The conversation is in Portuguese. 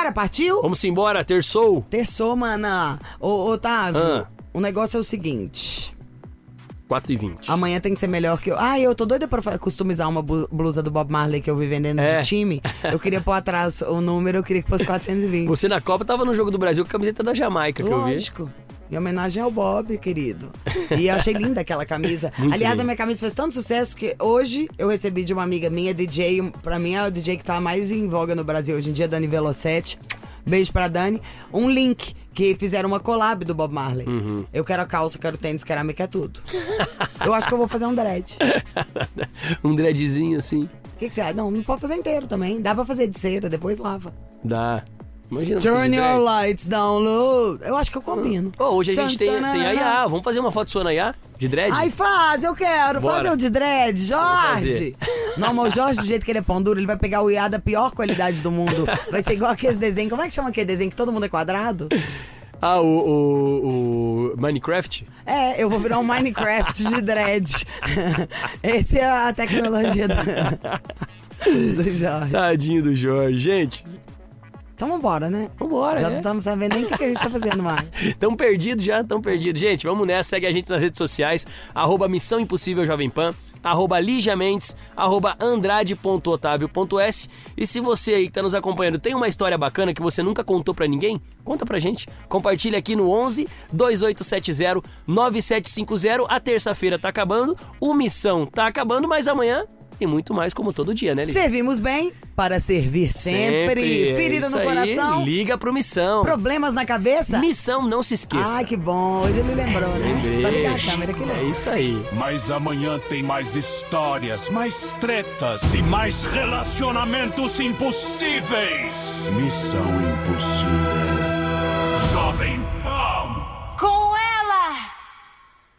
Bora, partiu? Vamos embora, terçou. Terçou, mana. Ô, Otávio, o negócio é o seguinte... 4h20. Amanhã tem que ser melhor que eu. Eu tô doida pra customizar uma blusa do Bob Marley que eu vi vendendo de time. Eu queria pôr atrás o número, eu queria que fosse 420. Você na Copa tava no Jogo do Brasil com a camiseta da Jamaica, que eu vi. Lógico. Em homenagem ao Bob, querido. E eu achei linda aquela camisa. Muito Aliás, linda. A minha camisa fez tanto sucesso que hoje eu recebi de uma amiga minha, DJ. Pra mim é o DJ que tá mais em voga no Brasil hoje em dia, Dani Velocetti. Beijo pra Dani. Um link que fizeram uma collab do Bob Marley. Eu quero a calça, quero tênis, quero a quero tudo. Eu acho que eu vou fazer um dread. Um dreadzinho assim. O que você acha? Não pode fazer inteiro também. Dá pra fazer de cera, depois lava. Dá. Imagina você Turn de your dread. lights down low. Eu acho que eu combino. Hoje a gente tem a Iá. Vamos fazer uma foto sua na Iá? De dread? Ai, eu quero. Bora. Fazer o de dread, Jorge. fazer. Não, mas o Jorge, do jeito que ele é pão duro, ele vai pegar o Iá da pior qualidade do mundo. Vai ser igual aqueles desenhos. Como é que chama aquele desenho que todo mundo é quadrado? O Minecraft? Eu vou virar um Minecraft de dread. Essa é a tecnologia do Jorge. Tadinho do Jorge. Gente, Então vambora, né? vambora, Já não estamos sabendo nem o que a gente tá fazendo mais. Tão perdidos já, tão perdidos. Gente, vamos nessa, segue a gente nas redes sociais, @Missão Impossível Jovem Pan, @Lígia Mendes, @Andrade.otavio.s. E se você aí que tá nos acompanhando tem uma história bacana que você nunca contou pra ninguém, conta pra gente. Compartilha aqui no 11 2870 9750. A terça-feira tá acabando, o Missão tá acabando, mas amanhã tem muito mais, como todo dia, né, Lígia? Servimos bem para servir sempre. Ferida isso no coração. Aí, liga pro Missão. Problemas na cabeça. Missão, não se esqueça. Ai, que bom. Hoje ele lembrou, né? Sem Só ligar a deixa. câmera que É lembra. isso aí. Mas amanhã tem mais histórias, mais tretas e mais relacionamentos impossíveis. Missão Impossível.